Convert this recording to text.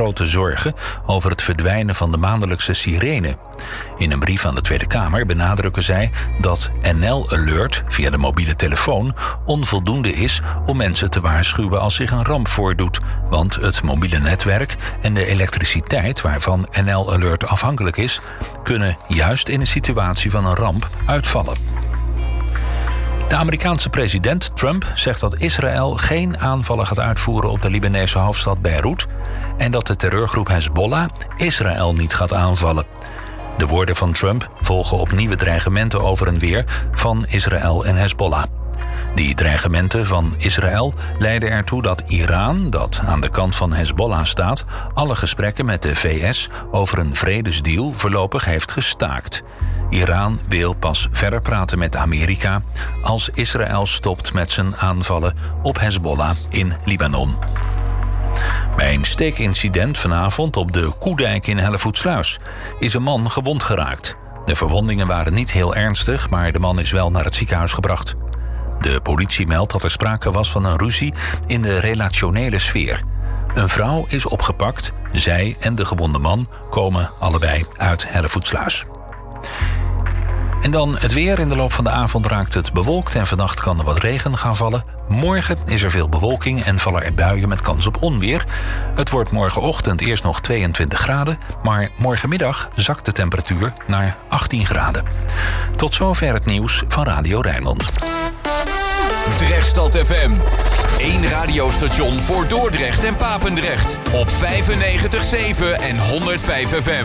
grote zorgen over het verdwijnen van de maandelijkse sirene. In een brief aan de Tweede Kamer benadrukken zij dat NL Alert via de mobiele telefoon onvoldoende is om mensen te waarschuwen als zich een ramp voordoet, want het mobiele netwerk en de elektriciteit waarvan NL Alert afhankelijk is, kunnen juist in een situatie van een ramp uitvallen. De Amerikaanse president Trump zegt dat Israël geen aanvallen gaat uitvoeren op de Libanese hoofdstad Beirut en dat de terreurgroep Hezbollah Israël niet gaat aanvallen. De woorden van Trump volgen op nieuwe dreigementen over en weer van Israël en Hezbollah. Die dreigementen van Israël leiden ertoe dat Iran, dat aan de kant van Hezbollah staat, alle gesprekken met de VS over een vredesdeal voorlopig heeft gestaakt. Iran wil pas verder praten met Amerika als Israël stopt met zijn aanvallen op Hezbollah in Libanon. Bij een steekincident vanavond op de Koedijk in Hellevoetsluis is een man gewond geraakt. De verwondingen waren niet heel ernstig, maar de man is wel naar het ziekenhuis gebracht. De politie meldt dat er sprake was van een ruzie in de relationele sfeer. Een vrouw is opgepakt. Zij en de gewonde man komen allebei uit Hellevoetsluis. En dan het weer. In de loop van de avond raakt het bewolkt en vannacht kan er wat regen gaan vallen. Morgen is er veel bewolking en vallen er buien met kans op onweer. Het wordt morgenochtend eerst nog 22 graden, maar morgenmiddag zakt de temperatuur naar 18 graden. Tot zover het nieuws van Radio Rijnmond. Drechtstad FM. 1 radiostation voor Dordrecht en Papendrecht. Op 95.7 en 105 FM.